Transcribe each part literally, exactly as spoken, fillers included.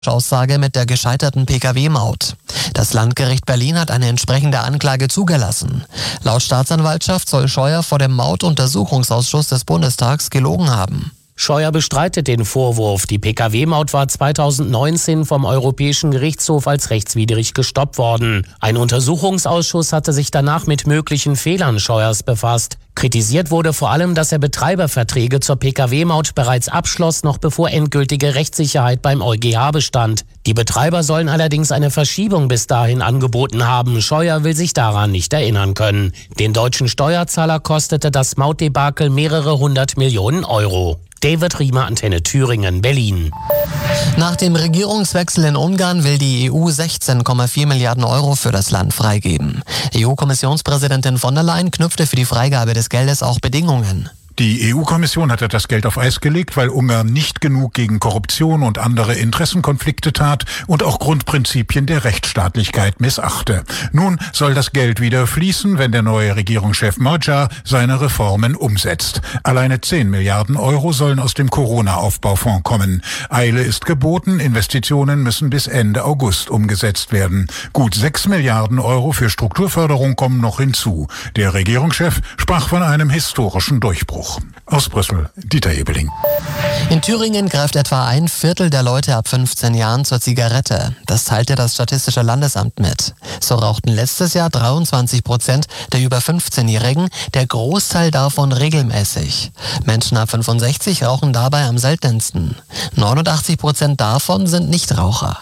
Aussage mit der gescheiterten P K W-Maut. Das Landgericht Berlin hat eine entsprechende Anklage zugelassen. Laut Staatsanwaltschaft soll Scheuer vor dem Mautuntersuchungsausschuss des Bundestags gelogen haben. Scheuer bestreitet den Vorwurf. Die P K W-Maut war zweitausendneunzehn vom Europäischen Gerichtshof als rechtswidrig gestoppt worden. Ein Untersuchungsausschuss hatte sich danach mit möglichen Fehlern Scheuers befasst. Kritisiert wurde vor allem, dass er Betreiberverträge zur P K W-Maut bereits abschloss, noch bevor endgültige Rechtssicherheit beim EuGH bestand. Die Betreiber sollen allerdings eine Verschiebung bis dahin angeboten haben. Scheuer will sich daran nicht erinnern können. Den deutschen Steuerzahler kostete das Mautdebakel mehrere hundert Millionen Euro. David Riemer, Antenne Thüringen, Berlin. Nach dem Regierungswechsel in Ungarn will die E U sechzehn Komma vier Milliarden Euro für das Land freigeben. E U-Kommissionspräsidentin von der Leyen knüpfte für die Freigabe des Geldes auch Bedingungen. Die E U-Kommission hatte das Geld auf Eis gelegt, weil Ungarn nicht genug gegen Korruption und andere Interessenkonflikte tat und auch Grundprinzipien der Rechtsstaatlichkeit missachte. Nun soll das Geld wieder fließen, wenn der neue Regierungschef Magyar seine Reformen umsetzt. Alleine zehn Milliarden Euro sollen aus dem Corona-Aufbaufonds kommen. Eile ist geboten, Investitionen müssen bis Ende August umgesetzt werden. Gut sechs Milliarden Euro für Strukturförderung kommen noch hinzu. Der Regierungschef sprach von einem historischen Durchbruch. Aus Brüssel, Dieter Ebeling. In Thüringen greift etwa ein Viertel der Leute ab fünfzehn Jahren zur Zigarette. Das teilte das Statistische Landesamt mit. So rauchten letztes Jahr dreiundzwanzig Prozent der über fünfzehnjährigen, der Großteil davon regelmäßig. Menschen ab fünfundsechzig rauchen dabei am seltensten. neunundachtzig Prozent davon sind Nichtraucher.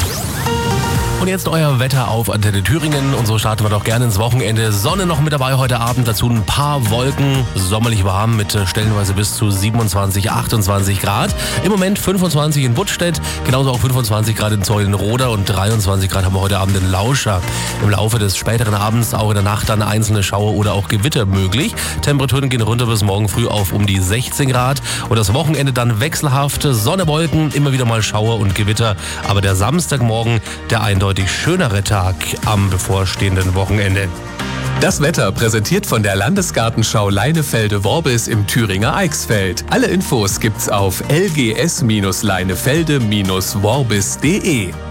Und jetzt euer Wetter auf Antenne Thüringen. Und so starten wir doch gerne ins Wochenende. Sonne noch mit dabei heute Abend. Dazu ein paar Wolken. Sommerlich warm mit stellenweise bis zu siebenundzwanzig, achtundzwanzig Grad. Im Moment fünfundzwanzig in Buttstedt. Genauso auch fünfundzwanzig Grad in Zeulenroda. Und dreiundzwanzig Grad haben wir heute Abend in Lauscha. Im Laufe des späteren Abends, auch in der Nacht, dann einzelne Schauer oder auch Gewitter möglich. Temperaturen gehen runter bis morgen früh auf um die sechzehn Grad. Und das Wochenende dann wechselhaft. Sonne, Wolken, immer wieder mal Schauer und Gewitter. Aber der Samstagmorgen, der eindeutig schönere Tag am bevorstehenden Wochenende. Das Wetter präsentiert von der Landesgartenschau Leinefelde-Worbis im Thüringer Eichsfeld. Alle Infos gibt's auf l g s leinefelde worbis punkt d e.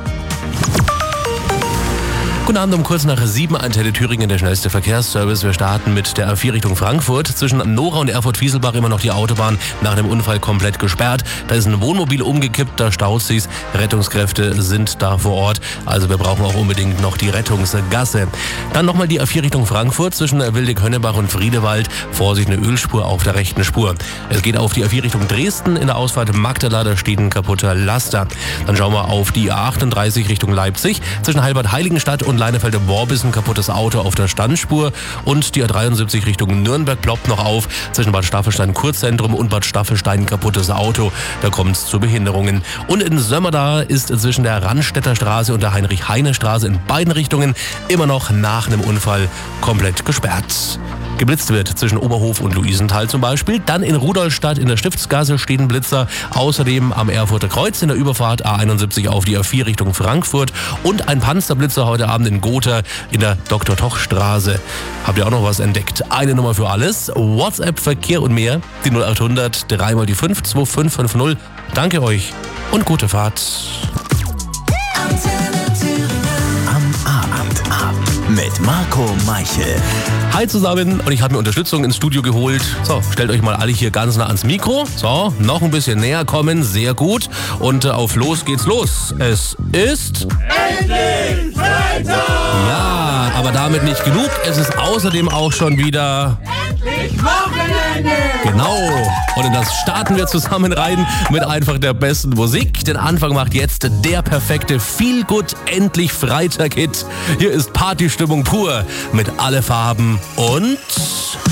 Guten Abend, um kurz nach sieben, Antenne Thüringen, der schnellste Verkehrsservice. Wir starten mit der A vier Richtung Frankfurt. Zwischen Nora und Erfurt-Fieselbach immer noch die Autobahn nach dem Unfall komplett gesperrt. Da ist ein Wohnmobil umgekippt, da staut sich's. Rettungskräfte sind da vor Ort. Also wir brauchen auch unbedingt noch die Rettungsgasse. Dann nochmal die A vier Richtung Frankfurt. Zwischen Wildig-Hönnebach und Friedewald. Vorsicht, eine Ölspur auf der rechten Spur. Es geht auf die A vier Richtung Dresden. In der Ausfahrt Magdala, da steht ein kaputter Laster. Dann schauen wir auf die A achtunddreißig Richtung Leipzig. Zwischen Heilbad-Heiligenstadt und Leinefelde-Worbis ein kaputtes Auto auf der Standspur. Und die A dreiundsiebzig Richtung Nürnberg ploppt noch auf. Zwischen Bad Staffelstein-Kurzzentrum und Bad Staffelstein ein kaputtes Auto. Da kommt es zu Behinderungen. Und in Sömmerda ist zwischen der Rannstädter Straße und der Heinrich-Heine-Straße in beiden Richtungen immer noch nach einem Unfall komplett gesperrt. Geblitzt wird zwischen Oberhof und Luisenthal zum Beispiel. Dann in Rudolstadt in der Stiftsgasse steht ein Blitzer. Außerdem am Erfurter Kreuz in der Überfahrt A einundsiebzig auf die A vier Richtung Frankfurt. Und ein Panzerblitzer heute Abend in Gotha in der Doktor-Toch-Straße. Habt ihr auch noch was entdeckt? Eine Nummer für alles. WhatsApp, Verkehr und mehr. Die null achthundert, dreimal die fünf, zwei fünf fünf null. Danke euch und gute Fahrt. Am Abendabend mit Marco Meichel. Hi zusammen, und ich habe mir Unterstützung ins Studio geholt. So, stellt euch mal alle hier ganz nah ans Mikro. So, noch ein bisschen näher kommen, sehr gut. Und äh, auf los geht's los. Es ist... Endlich Freitag! Ja, aber damit nicht genug. Es ist außerdem auch schon wieder... Endlich Wochenende! Genau. Und in das starten wir zusammen rein mit einfach der besten Musik. Den Anfang macht jetzt der perfekte Feel-Good Endlich Freitag-Hit. Hier ist Partystimmung pur mit Alle Farben und...